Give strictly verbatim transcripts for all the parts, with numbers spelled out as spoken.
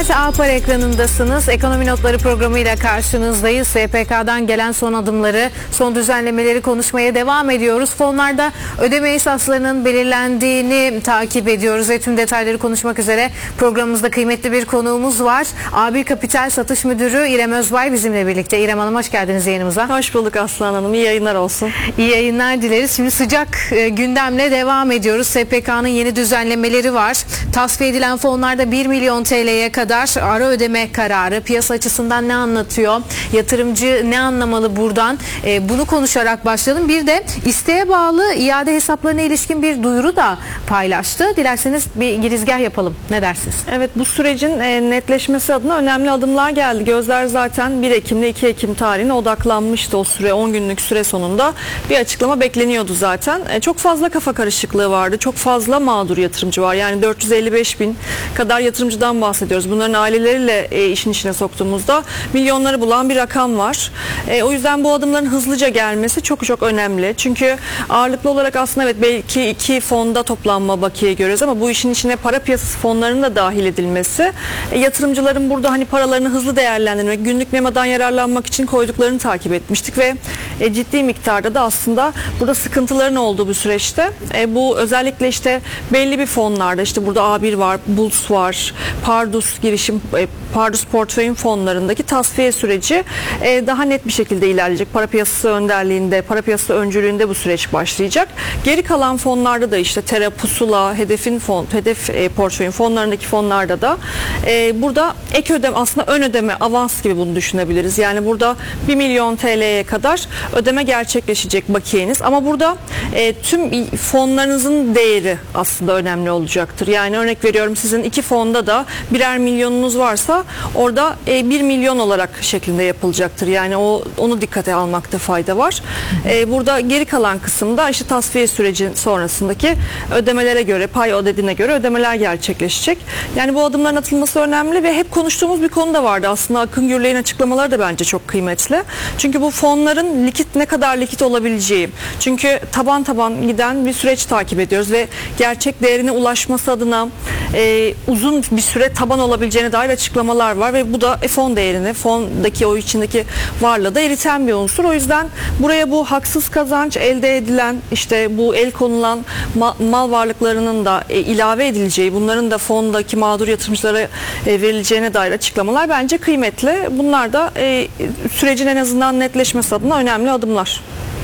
A-Par ekranındasınız. Ekonomi Notları programıyla karşınızdayız. S P K'dan gelen son adımları, son düzenlemeleri konuşmaya devam ediyoruz. Fonlarda ödeme esaslarının belirlendiğini takip ediyoruz ve tüm detayları konuşmak üzere programımızda kıymetli bir konuğumuz var. A bir Kapital Satış Müdürü İrem Özbay bizimle birlikte. İrem Hanım, hoş geldiniz yayınımıza. Hoş bulduk Aslan Hanım. İyi yayınlar olsun. İyi yayınlar dileriz. Şimdi sıcak e, gündemle devam ediyoruz. S P K'nın yeni düzenlemeleri var. Tasfiye edilen fonlarda bir milyon T L'ye kadar ara ödeme kararı. Piyasa açısından ne anlatıyor? Yatırımcı ne anlamalı buradan? E, bunu konuşarak başlayalım. Bir de isteğe bağlı iade hesaplarına ilişkin bir duyuru da paylaştı. Dilerseniz bir girizgah yapalım. Ne dersiniz? Evet, bu sürecin e, netleşmesi adına önemli adımlar geldi. Gözler zaten bir Ekim ile iki Ekim tarihine odaklanmıştı. O süre, on günlük süre sonunda bir açıklama bekleniyordu zaten. E, çok fazla kafa karışıklığı vardı. Çok fazla mağdur yatırımcı var. Yani dört yüz elli beş bin kadar yatırımcıdan bahsediyoruz. Bunların aileleriyle e, işin içine soktuğumuzda milyonları bulan bir rakam var. E, o yüzden bu adımların hızlıca gelmesi çok çok önemli. Çünkü ağırlıklı olarak aslında evet belki iki fonda toplanma bakiye görüyoruz ama bu işin içine para piyasası fonlarının da dahil edilmesi, e, yatırımcıların burada hani paralarını hızlı değerlendirmek, günlük memadan yararlanmak için koyduklarını takip etmiştik ve e, ciddi miktarda da aslında burada sıkıntıların olduğu bir süreçte e, bu özellikle işte belli bir fonlarda, işte burada A bir var, Buls var, Pardus girişim, e, Pardus portföyün fonlarındaki tasfiye süreci e, daha net bir şekilde ilerleyecek. Para piyasası önderliğinde, para piyasası öncülüğünde bu süreç başlayacak. Geri kalan fonlarda da işte Tera, Pusula, Hedef'in fon, Hedef e, portföyün fonlarındaki fonlarda da e, burada ek ödeme, aslında ön ödeme, avans gibi bunu düşünebiliriz. Yani burada bir milyon T L'ye kadar ödeme gerçekleşecek bakiyeniz. Ama burada e, tüm fonlarınızın değeri aslında önemli olacaktır. Yani örnek veriyorum, sizin iki fonda da birer milyonunuz varsa orada e, bir milyon olarak şeklinde yapılacaktır. Yani o onu dikkate almakta fayda var. E, burada geri kalan kısımda işte tasfiye süreci sonrasındaki ödemelere göre, pay ödediğine göre ödemeler gerçekleşecek. Yani bu adımların atılması önemli ve hep konuştuğumuz bir konu da vardı. Aslında Akın Gürley'in açıklamaları da bence çok kıymetli. Çünkü bu fonların likit ne kadar likit olabileceği. Çünkü taban taban giden bir süreç takip ediyoruz ve gerçek değerine ulaşması adına e, uzun bir süre taban olabileceğine dair açıklamalar var ve bu da e, fon değerini, fondaki o içindeki varlığı da eriten bir unsur. O yüzden buraya bu haksız kazanç elde edilen, işte bu el konulan ma- mal varlıklarının da e, ilave edileceği, bunların da fondaki mağdur yatırımcılara e, verileceğine dair açıklamalar bence kıymetli. Bunlar da e, sürecin en azından netleşmesi adına önemli adımlar.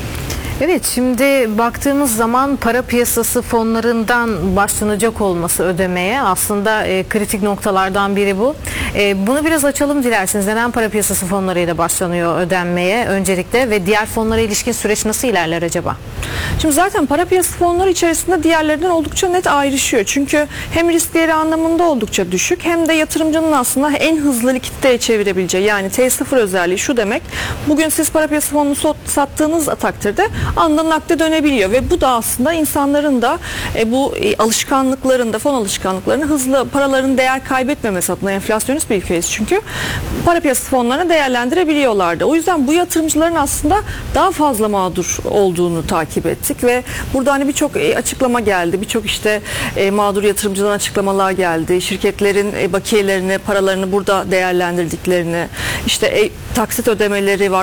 Evet, şimdi baktığımız zaman para piyasası fonlarından başlanacak olması ödemeye aslında e, kritik noktalardan biri bu. E, bunu biraz açalım dilerseniz. Neden para piyasası fonlarıyla başlanıyor ödenmeye öncelikle ve diğer fonlara ilişkin süreç nasıl ilerler acaba? Şimdi zaten para piyasası fonları içerisinde diğerlerinden oldukça net ayrışıyor. Çünkü hem risk değeri anlamında oldukça düşük, hem de yatırımcının aslında en hızlı likiditeye çevirebileceği, yani T sıfır özelliği şu demek: bugün siz para piyasası fonunu sattığınız takdirde anında nakde dönebiliyor ve bu da aslında insanların da e, bu e, alışkanlıklarında, fon alışkanlıklarını, hızlı paraların değer kaybetmemesi adına, enflasyonist bir ülkeyiz çünkü, para piyasası fonlarını değerlendirebiliyorlardı. O yüzden bu yatırımcıların aslında daha fazla mağdur olduğunu takip ettik ve burada hani birçok e, açıklama geldi. Birçok işte e, mağdur yatırımcıdan açıklamalar geldi. Şirketlerin e, bakiyelerini, paralarını burada değerlendirdiklerini, işte e, taksit ödemeleri var.